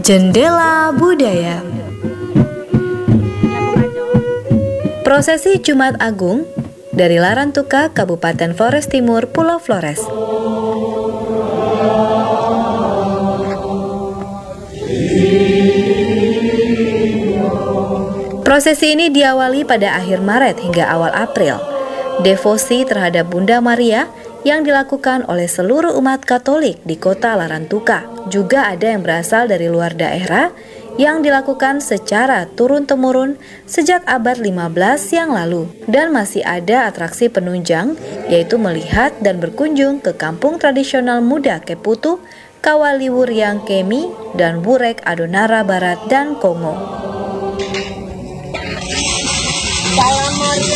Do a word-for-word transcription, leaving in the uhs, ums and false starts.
Jendela Budaya. Prosesi Jumat Agung dari Larantuka, Kabupaten Flores Timur, Pulau Flores. Prosesi ini diawali pada akhir Maret hingga awal April. Devosi terhadap Bunda Maria yang dilakukan oleh seluruh umat Katolik di kota Larantuka. Juga ada yang berasal dari luar daerah yang dilakukan secara turun-temurun sejak abad lima belas yang lalu. Dan masih ada atraksi penunjang, yaitu melihat dan berkunjung ke kampung tradisional Muda Keputu, Kawaliwuriang Kemi, dan Burek Adonara Barat dan Kongo.